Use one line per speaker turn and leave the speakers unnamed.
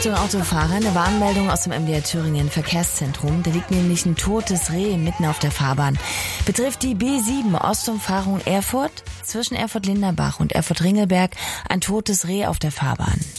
Achtung Autofahrer, eine Warnmeldung aus dem MDR Thüringen Verkehrszentrum. Da liegt nämlich ein totes Reh mitten auf der Fahrbahn. Betrifft die B7 Ostumfahrung Erfurt zwischen Erfurt-Linderbach und Erfurt-Ringelberg ein totes Reh auf der Fahrbahn.